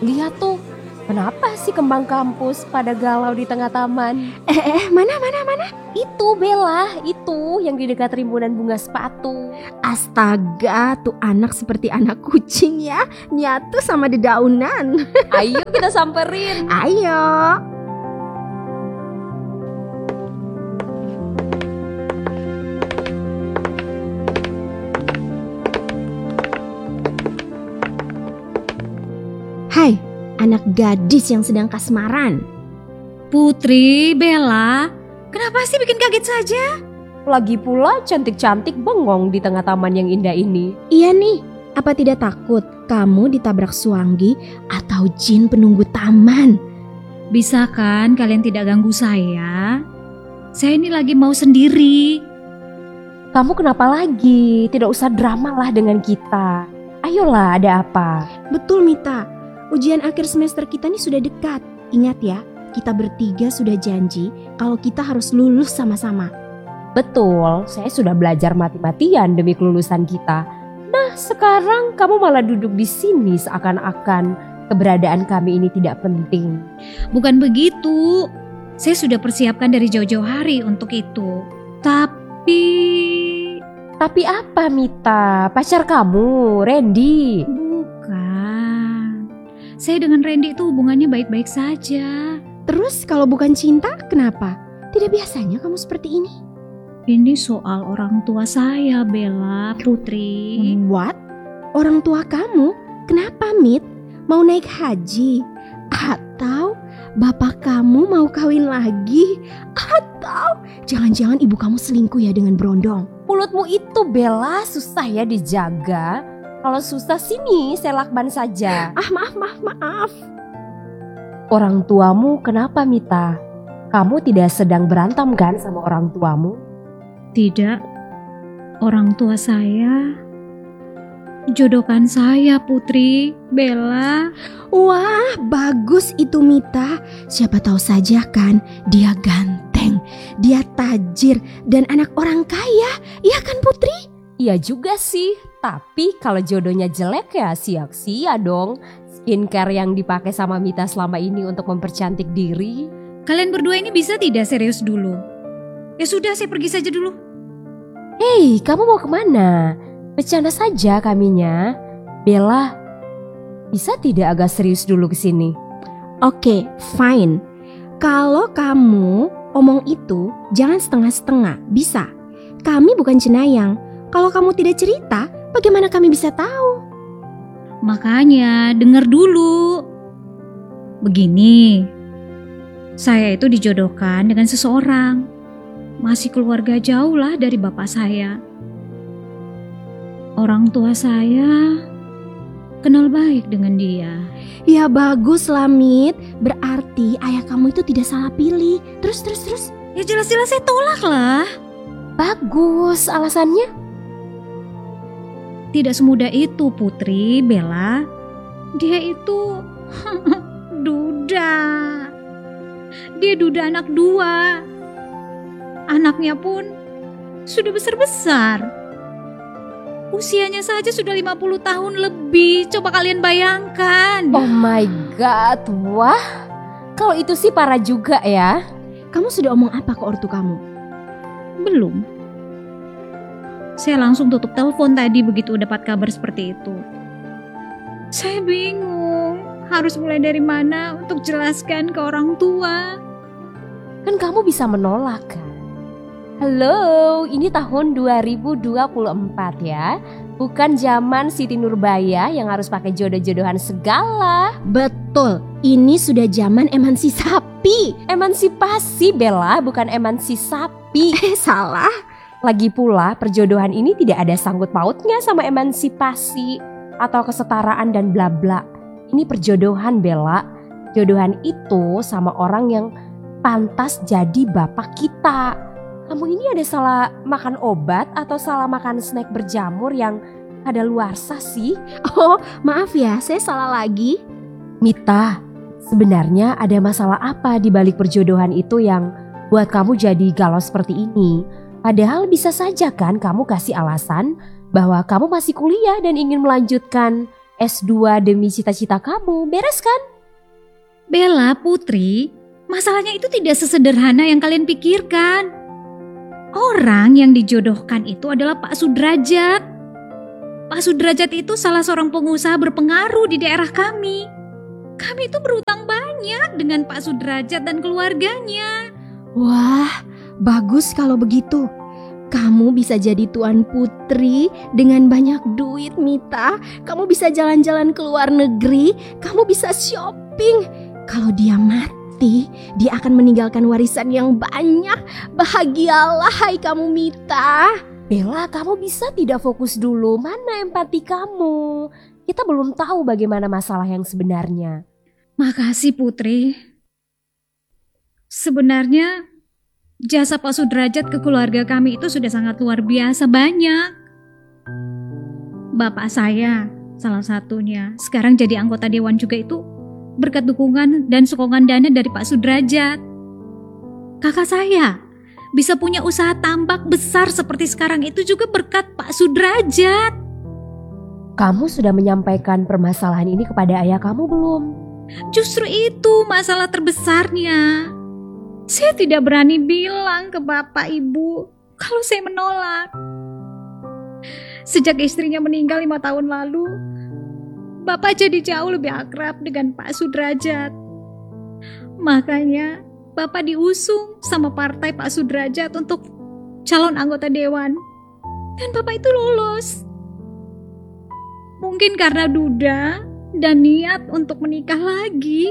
Lihat tuh, kenapa sih kembang kampus pada galau di tengah taman? Mana? Itu Bella, itu yang di dekat rimbunan bunga sepatu. Astaga, tuh anak seperti anak kucing ya, nyatu sama dedaunan. Ayo kita samperin. Ayo. Hai, anak gadis yang sedang kasmaran. Putri, Bella, kenapa sih bikin kaget saja? Lagi pula cantik-cantik bengong di tengah taman yang indah ini. Iya nih, apa tidak takut kamu ditabrak suanggi atau jin penunggu taman? Bisa kan kalian tidak ganggu saya? Saya ini lagi mau sendiri. Kamu kenapa lagi? Tidak usah drama lah dengan kita. Ayolah, ada apa? Betul Mita, ujian akhir semester kita nih sudah dekat. Ingat ya, kita bertiga sudah janji kalau kita harus lulus sama-sama. Betul, saya sudah belajar mati-matian demi kelulusan kita. Nah, sekarang kamu malah duduk di sini seakan-akan keberadaan kami ini tidak penting. Bukan begitu. Saya sudah persiapkan dari jauh-jauh hari untuk itu. Tapi apa Mita? Pacar kamu, Randy? bukan. Saya dengan Randy itu hubungannya baik-baik saja. Terus kalau bukan cinta, kenapa? Tidak biasanya kamu seperti ini. Ini soal orang tua saya, Bella, Putri. What? Orang tua kamu? Kenapa, Mit? Mau naik haji? Atau bapak kamu mau kawin lagi? Atau jangan-jangan ibu kamu selingkuh ya dengan Brondong? Mulutmu itu Bella susah ya dijaga. Kalau susah sini saya lakban saja. Maaf. Orang tuamu kenapa Mita? Kamu tidak sedang berantem kan sama orang tuamu? Tidak, orang tua saya jodohkan saya, Putri, Bella. Wah, bagus itu Mita. Siapa tahu saja kan dia ganteng, dia tajir dan anak orang kaya. Iya kan Putri? Iya juga sih, tapi kalau jodohnya jelek ya sia-sia dong. Skincare yang dipakai sama Mita selama ini untuk mempercantik diri. Kalian berdua ini bisa tidak serius dulu? Ya sudah, saya pergi saja dulu. Hei, kamu mau kemana? Bercanda saja kaminya. Bella, bisa tidak agak serius dulu ke sini? Oke, fine. Kalau kamu omong itu jangan setengah-setengah, bisa. Kami bukan cenayang. Kalau kamu tidak cerita, bagaimana kami bisa tahu? Makanya dengar dulu. Begini, saya itu dijodohkan dengan seseorang. Masih keluarga jauh lah dari bapak saya. Orang tua saya kenal baik dengan dia. Ya bagus lah Mit. Berarti ayah kamu itu tidak salah pilih. Terus. Ya jelas-jelas saya tolak lah. Bagus, alasannya? Tidak semudah itu Putri, Bella. Dia itu duda. Dia duda anak 2. Anaknya pun sudah besar-besar. Usianya saja sudah 50 tahun lebih. Coba kalian bayangkan. Oh my god, wah. Kalau itu sih parah juga ya. Kamu sudah omong apa ke ortu kamu? Belum. Saya langsung tutup telepon tadi begitu dapat kabar seperti itu. Saya bingung. Harus mulai dari mana untuk jelaskan ke orang tua. Kan kamu bisa menolak kan? Halo, ini tahun 2024 ya. Bukan zaman Siti Nurbaya yang harus pakai jodoh-jodohan segala. Betul, ini sudah zaman emansipasi. Emansipasi Bella, bukan emansipasi. Salah. Lagi pula perjodohan ini tidak ada sangkut pautnya sama emansipasi atau kesetaraan dan bla bla. Ini perjodohan Bella. Jodohan itu sama orang yang pantas jadi bapak kita. Kamu ini ada salah makan obat atau salah makan snack berjamur yang kadaluarsa sih? Oh, maaf ya, saya salah lagi. Mita, sebenarnya ada masalah apa di balik perjodohan itu yang buat kamu jadi galau seperti ini? Padahal bisa saja kan kamu kasih alasan bahwa kamu masih kuliah dan ingin melanjutkan S2 demi cita-cita kamu, beres kan? Bella, Putri, masalahnya itu tidak sesederhana yang kalian pikirkan. Orang yang dijodohkan itu adalah Pak Sudrajat. Pak Sudrajat itu salah seorang pengusaha berpengaruh di daerah kami. Kami itu berutang banyak dengan Pak Sudrajat dan keluarganya. Wah, bagus kalau begitu. Kamu bisa jadi tuan putri dengan banyak duit, Mita. Kamu bisa jalan-jalan ke luar negeri, kamu bisa shopping. Kalau dia mati, dia akan meninggalkan warisan yang banyak. Bahagialah hai kamu, Mita. Bella, kamu bisa tidak fokus dulu? Mana empati kamu? Kita belum tahu bagaimana masalah yang sebenarnya. Makasih Putri. Sebenarnya jasa Pak Sudrajat ke keluarga kami itu sudah sangat luar biasa banyak. Bapak saya salah satunya sekarang jadi anggota dewan juga itu berkat dukungan dan sokongan dana dari Pak Sudrajat. Kakak saya bisa punya usaha tambak besar seperti sekarang itu juga berkat Pak Sudrajat. Kamu sudah menyampaikan permasalahan ini kepada ayah kamu belum? Justru itu masalah terbesarnya. Saya tidak berani bilang ke bapak ibu kalau saya menolak. Sejak istrinya meninggal 5 tahun lalu, bapak jadi jauh lebih akrab dengan Pak Sudrajat. Makanya bapak diusung sama partai Pak Sudrajat untuk calon anggota dewan. Dan bapak itu lolos. Mungkin karena duda dan niat untuk menikah lagi.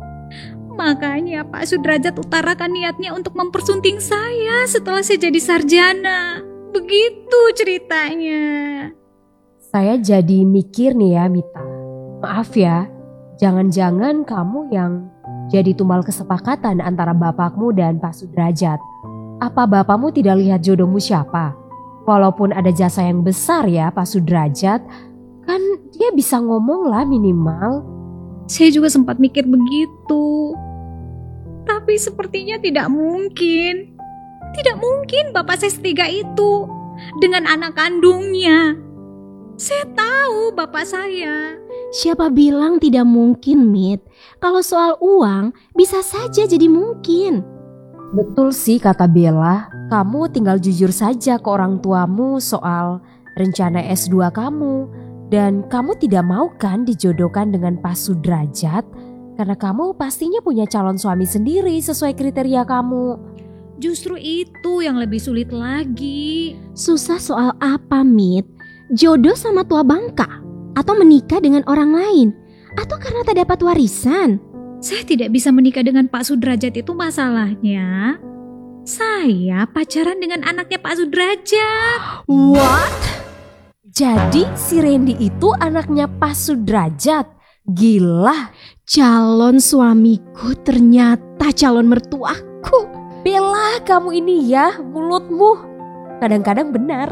Makanya Pak Sudrajat utarakan niatnya untuk mempersunting saya setelah saya jadi sarjana. Begitu ceritanya. Saya jadi mikir nih ya Mita. Maaf ya, jangan-jangan kamu yang jadi tumbal kesepakatan antara bapakmu dan Pak Sudrajat. Apa bapakmu tidak lihat jodohmu siapa? Walaupun ada jasa yang besar ya Pak Sudrajat, kan dia bisa ngomong lah minimal. Saya juga sempat mikir begitu. Tapi sepertinya tidak mungkin. Tidak mungkin bapak saya setiga itu dengan anak kandungnya. Saya tahu bapak saya. Siapa bilang tidak mungkin, Mit? Kalau soal uang, bisa saja jadi mungkin. Betul sih kata Bella, kamu tinggal jujur saja ke orang tuamu soal rencana S2 kamu. Dan kamu tidak mau kan dijodohkan dengan Pak Sudrajat? Karena kamu pastinya punya calon suami sendiri sesuai kriteria kamu. Justru itu yang lebih sulit lagi. Susah soal apa, Mit? Jodoh sama tua bangka? Atau menikah dengan orang lain? Atau karena tak dapat warisan? Saya tidak bisa menikah dengan Pak Sudrajat itu masalahnya. Saya pacaran dengan anaknya Pak Sudrajat. What? Jadi si Randy itu anaknya Pak Sudrajat. Gila. Calon suamiku ternyata calon mertuaku. Bella, kamu ini ya mulutmu kadang-kadang benar.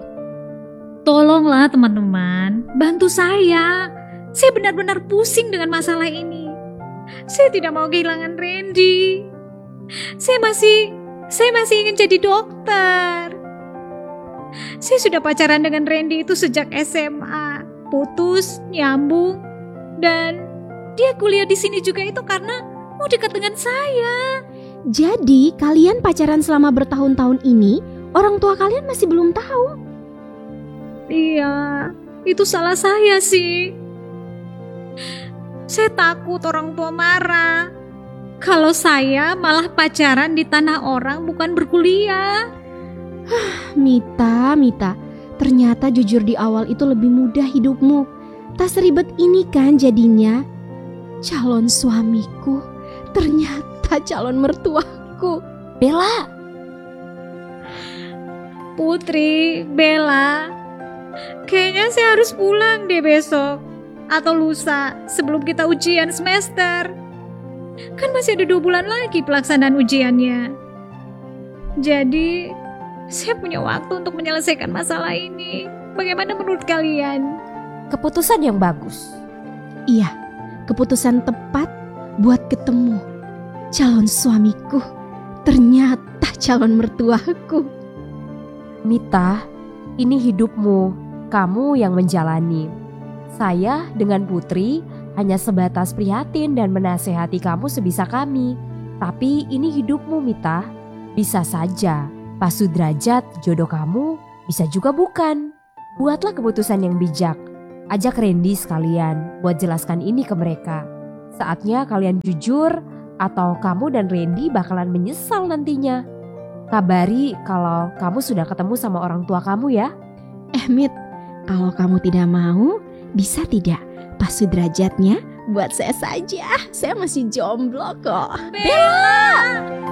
Tolonglah teman-teman, bantu saya. Saya benar-benar pusing dengan masalah ini. Saya tidak mau kehilangan Randy. Saya masih ingin jadi dokter. Saya sudah pacaran dengan Randy itu sejak SMA. Putus, nyambung, dan dia kuliah di sini juga itu karena mau dekat dengan saya. Jadi kalian pacaran selama bertahun-tahun ini, orang tua kalian masih belum tahu? Iya, itu salah saya sih. Saya takut orang tua marah kalau saya malah pacaran di tanah orang bukan berkuliah. Mita, ternyata jujur di awal itu lebih mudah hidupmu. Tak seribet ini kan jadinya. Calon suamiku ternyata calon mertuaku. Bella. Putri, Bella, kayaknya saya harus pulang deh besok atau lusa sebelum kita ujian semester. Kan masih ada 2 bulan lagi pelaksanaan ujiannya. Jadi saya punya waktu untuk menyelesaikan masalah ini. Bagaimana menurut kalian? Keputusan yang bagus. Iya, keputusan tepat buat ketemu calon suamiku. Ternyata calon mertuaku. Mita, ini hidupmu. Kamu yang menjalani. Saya dengan Putri hanya sebatas prihatin dan menasehati kamu sebisa kami. Tapi ini hidupmu, Mita. Bisa saja Pak Sudrajat jodoh kamu, bisa juga bukan. Buatlah keputusan yang bijak. Ajak Randy sekalian buat jelaskan ini ke mereka. Saatnya kalian jujur atau kamu dan Randy bakalan menyesal nantinya. Kabari kalau kamu sudah ketemu sama orang tua kamu ya. Mit, kalau kamu tidak mau, bisa tidak Pak Sudrajatnya buat saya saja. Saya masih jomblo kok. Bella!